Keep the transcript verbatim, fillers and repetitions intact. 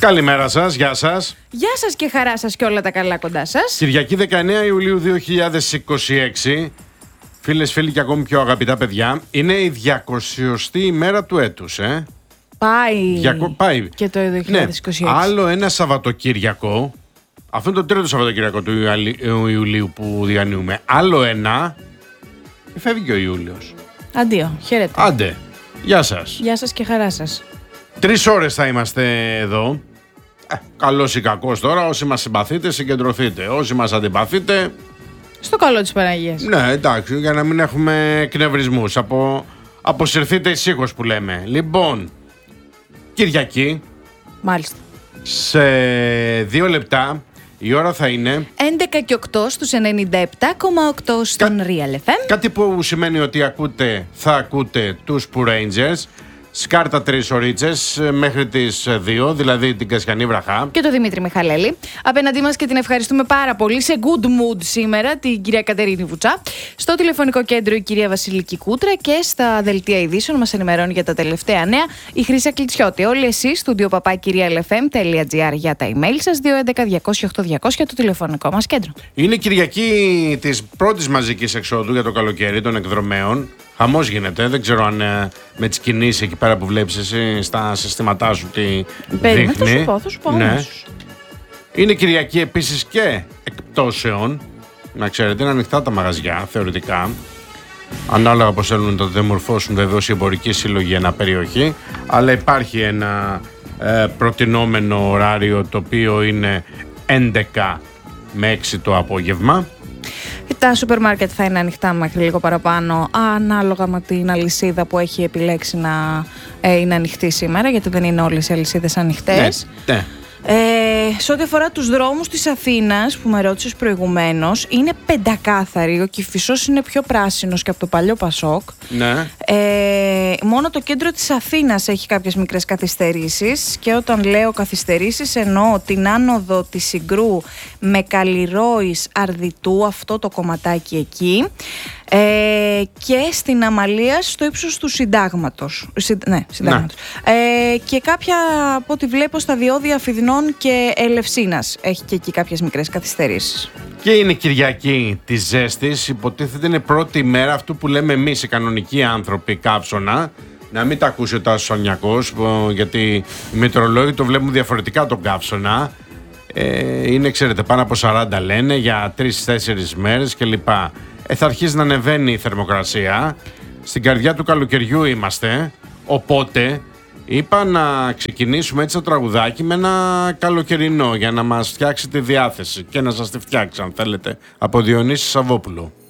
Καλημέρα σας, γεια σας. Γεια σας και χαρά σας και όλα τα καλά κοντά σας. Κυριακή δεκαεννέα Ιουλίου δύο χιλιάδες είκοσι έξι. Φίλες, φίλοι και ακόμη πιο αγαπητά παιδιά, είναι η διακοσιωστή ημέρα του έτους, ε. Πάει. Διακο... Πάει. Και το δύο χιλιάδες είκοσι έξι. Ναι. Άλλο ένα Σαββατοκύριακο. Αυτό είναι το τρίτο Σαββατοκύριακο του Ιουλίου που διανύουμε. Άλλο ένα. Και φεύγει ο Ιούλιος. Αντίο, χαίρετε. Άντε, γεια σας. Γεια σας και χαρά σας. Τρεις ώρες θα είμαστε εδώ. Ε, καλός ή κακός τώρα. Όσοι μας συμπαθείτε, συγκεντρωθείτε. Όσοι μας αντιπαθείτε. Στο καλό της Παναγίας. Ναι, εντάξει, για να μην έχουμε εκνευρισμούς. Από... Αποσυρθείτε ησύχως που λέμε. Λοιπόν, Κυριακή. Μάλιστα. Σε δύο λεπτά η ώρα θα είναι έντεκα και οκτώ στους ενενήντα επτά κόμμα οκτώ στον Κα... Real εφ εμ. Κάτι που σημαίνει ότι ακούτε, θα ακούτε τους Pooh Rangers. Σκάρτα τρεις ωρίτσες μέχρι τις δύο, δηλαδή την Κασιανή Βραχά. Και το Δημήτρη Μιχαλέλη. Απέναντί μας και την ευχαριστούμε πάρα πολύ, σε good mood σήμερα, την κυρία Κατερίνη Βουτσά. Στο τηλεφωνικό κέντρο η κυρία Βασιλική Κούτρα και στα δελτία ειδήσεων μας ενημερώνει για τα τελευταία νέα η Χρύσα Κλιτσιώτη. Όλοι εσείς, στούντιο παπάκι real εφ εμ τελεία τζι άρ για τα email σας, δύο έντεκα διακόσια οκτώ διακόσια το τηλεφωνικό μας κέντρο. Είναι Κυριακή της πρώτης μαζικής εξόδου για το καλοκαίρι των εκδρομέων. Χαμός γίνεται, δεν ξέρω αν ε, με τις κινήσεις εκεί πέρα που βλέπεις εσύ στα συστήματά σου τι Περίμενε, δείχνει. θα σου πω, θα σου πω. Ναι. Είναι Κυριακή επίσης και εκπτώσεων. Να ξέρετε, είναι ανοιχτά τα μαγαζιά θεωρητικά. Ανάλογα πώς θέλουν να το διαμορφώσουν βεβαίως οι εμπορικοί σύλλογοι ένα περιοχή. Αλλά υπάρχει ένα ε, προτινόμενο ωράριο το οποίο είναι έντεκα με έξι το απόγευμα. Τα σούπερ μάρκετ θα είναι ανοιχτά μέχρι λίγο παραπάνω, ανάλογα με την αλυσίδα που έχει επιλέξει να ε, είναι ανοιχτή σήμερα, γιατί δεν είναι όλες οι αλυσίδες ανοιχτές. Ναι, ναι. Ε, σε ό,τι αφορά τους δρόμους της Αθήνας, που με ρώτησες προηγουμένως, είναι πεντακάθαροι. Ο Κηφισός είναι πιο πράσινος και από το παλιό Πασόκ. Ναι. Ε, μόνο το κέντρο της Αθήνας έχει κάποιες μικρές καθυστερήσεις, και όταν λέω καθυστερήσεις εννοώ την άνοδο της Συγκρού με Καλλιρόης Αρδιτού, αυτό το κομματάκι εκεί, ε, και στην Αμαλία στο ύψος του Συντάγματος. Συ, ναι, Συντάγματος. Ναι. Ε, και κάποια, από ό,τι βλέπω, στα διόδια Φιδνών και Ελευσίνας έχει και εκεί κάποιες μικρές καθυστερήσεις. Και είναι Κυριακή της ζέστης. Υποτίθεται είναι πρώτη μέρα αυτού που λέμε εμείς οι κανονικοί άνθρωποι, καύσωνα. Να μην τα ακούσει ο Τάσος Αλνιακός, γιατί οι μετεωρολόγοι το βλέπουν διαφορετικά τον καύσωνα. Ε, είναι, ξέρετε, πάνω από σαράντα λένε για τρεις τέσσερις μέρες κλπ. Ε, θα αρχίσει να ανεβαίνει η θερμοκρασία. Στην καρδιά του καλοκαιριού είμαστε. Οπότε είπα να ξεκινήσουμε έτσι το τραγουδάκι με ένα καλοκαιρινό για να μας φτιάξει τη διάθεση και να σας τη φτιάξει, αν θέλετε, από Διονύση Σαββόπουλο.